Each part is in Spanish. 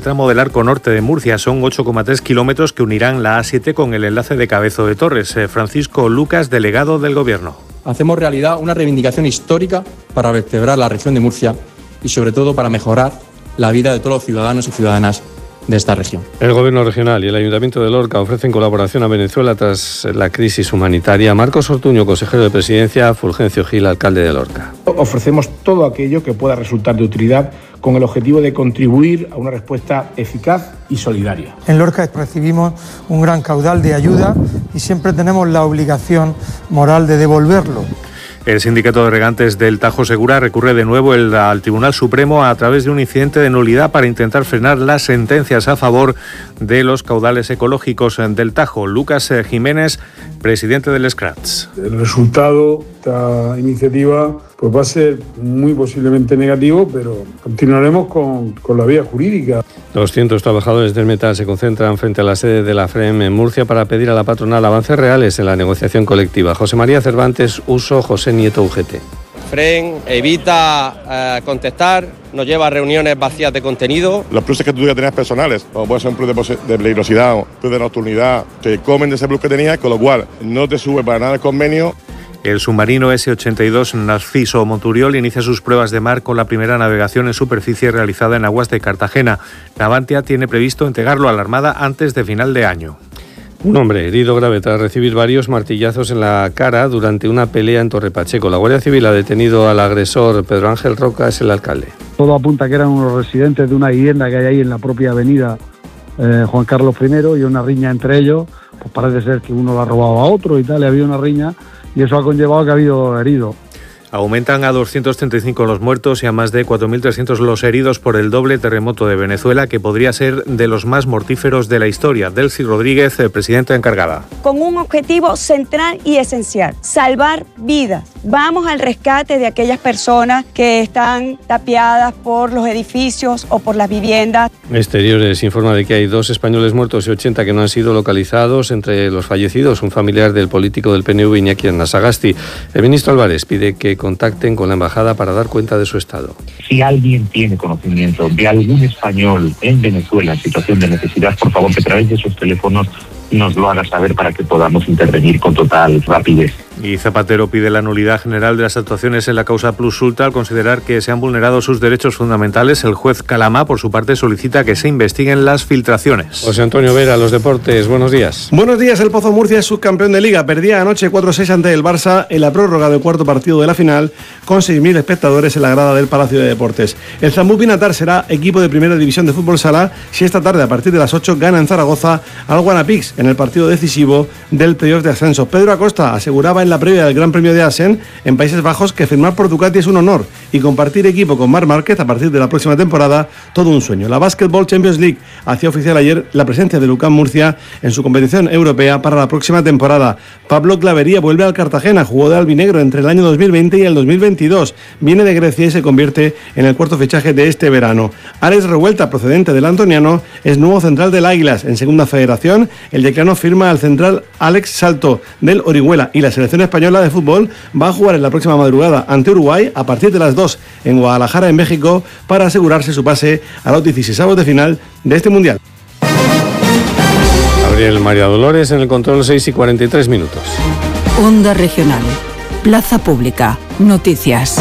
tramo del Arco Norte de Murcia. Son 8,3 kilómetros que unirán la A7 con el enlace de Cabezo de Torres. Francisco Lucas, delegado del Gobierno. Hacemos realidad una reivindicación histórica para vertebrar la región de Murcia y sobre todo para mejorar la vida de todos los ciudadanos y ciudadanas de esta región. El Gobierno regional y el Ayuntamiento de Lorca ofrecen colaboración a Venezuela tras la crisis humanitaria. Marcos Ortuño, consejero de Presidencia, Fulgencio Gil, alcalde de Lorca. Ofrecemos todo aquello que pueda resultar de utilidad con el objetivo de contribuir a una respuesta eficaz y solidaria. En Lorca recibimos un gran caudal de ayuda y siempre tenemos la obligación moral de devolverlo. El sindicato de regantes del Tajo Segura recurre de nuevo al Tribunal Supremo a través de un incidente de nulidad para intentar frenar las sentencias a favor de los caudales ecológicos del Tajo. Lucas Jiménez, presidente del SCRATS. El resultado de esta iniciativa pues va a ser muy posiblemente negativo, pero continuaremos con la vía jurídica. 200 trabajadores del metal se concentran frente a la sede de la FREM en Murcia para pedir a la patronal avances reales en la negociación colectiva. José María Cervantes, Uso, José Nieto, UGT. FREM evita contestar, nos lleva a reuniones vacías de contenido. Los pluses que tú ya tenías personales, como puede ser un plus de peligrosidad, un plus de nocturnidad, te comen de ese plus que tenías, con lo cual no te sube para nada el convenio. El submarino S-82 Narciso Monturiol inicia sus pruebas de mar con la primera navegación en superficie realizada en aguas de Cartagena. Navantia tiene previsto entregarlo a la Armada antes de final de año. Un hombre herido grave tras recibir varios martillazos en la cara durante una pelea en Torre Pacheco. La Guardia Civil ha detenido al agresor. Pedro Ángel Roca es el alcalde. Todo apunta que eran unos residentes de una vivienda que hay ahí en la propia avenida Juan Carlos I y una riña entre ellos. Pues parece ser que uno lo ha robado a otro y tal, y ha habido una riña y eso ha conllevado que ha habido heridos. Aumentan a 235 los muertos y a más de 4.300 los heridos por el doble terremoto de Venezuela, que podría ser de los más mortíferos de la historia. Delcy Rodríguez, presidenta encargada. Con un objetivo central y esencial: salvar vidas. Vamos al rescate de aquellas personas que están tapiadas por los edificios o por las viviendas. Exteriores informa de que hay 2 españoles muertos y 80 que no han sido localizados. Entre los fallecidos, un familiar del político del PNV, Iñaki Anasagasti. El ministro Álvarez pide que contacten con la embajada para dar cuenta de su estado. Si alguien tiene conocimiento de algún español en Venezuela en situación de necesidad, por favor, que a través de esos teléfonos nos lo haga saber para que podamos intervenir con total rapidez. Y Zapatero pide la nulidad general de las actuaciones en la causa Plus Ultra al considerar que se han vulnerado sus derechos fundamentales. El juez Calamá, por su parte, solicita que se investiguen las filtraciones. José Antonio Vera, los deportes, buenos días. Buenos días. El Pozo Murcia es subcampeón de Liga. Perdía anoche 4-6 ante el Barça en la prórroga del cuarto partido de la final, con 6.000 espectadores en la grada del Palacio de Deportes. El Zambú Pinatar será equipo de primera división de fútbol sala si esta tarde, a partir de las 8, gana en Zaragoza al Guanapix en el partido decisivo del playoff de ascenso. Pedro Acosta aseguraba en la previa del Gran Premio de Assen en Países Bajos que firmar por Ducati es un honor y compartir equipo con Marc Márquez a partir de la próxima temporada todo un sueño. La Basketball Champions League hacía oficial ayer la presencia de Lucán Murcia en su competición europea para la próxima temporada. Pablo Clavería vuelve al Cartagena, jugó de albinegro entre el año 2020 y el 2022. Viene de Grecia y se convierte en el cuarto fichaje de este verano. Alex Revuelta, procedente del Antoniano, es nuevo central del Águilas. En segunda federación, el decano firma al central Alex Salto del Orihuela y la selección española de fútbol va a jugar en la próxima madrugada ante Uruguay a partir de las 2 en Guadalajara, en México, para asegurarse su pase a los 16avos de final de este Mundial. Gabriel María Dolores en el control, 6:43. Onda Regional. Plaza Pública. Noticias.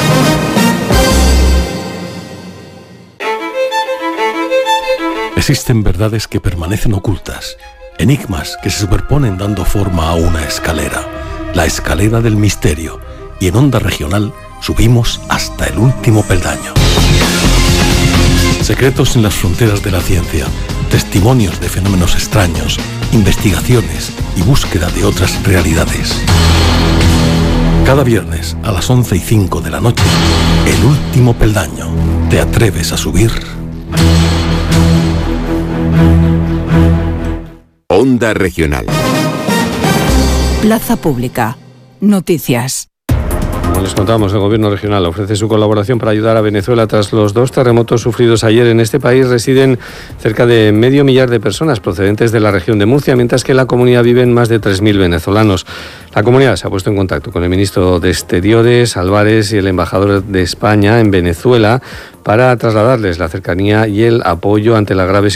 Existen verdades que permanecen ocultas, enigmas que se superponen dando forma a una escalera, la escalera del misterio, y en Onda Regional subimos hasta el último peldaño. Secretos en las fronteras de la ciencia, testimonios de fenómenos extraños, investigaciones y búsqueda de otras realidades. Cada viernes a las 11:05 de la noche, el último peldaño. ¿Te atreves a subir? Onda Regional. Plaza Pública. Noticias. Como les contamos, el Gobierno regional ofrece su colaboración para ayudar a Venezuela. Tras los 2 terremotos sufridos ayer en este país, residen cerca de 500.000 de personas procedentes de la región de Murcia, mientras que en la comunidad viven más de 3.000 venezolanos. La comunidad se ha puesto en contacto con el ministro de Exteriores, Álvarez, y el embajador de España en Venezuela para trasladarles la cercanía y el apoyo ante la grave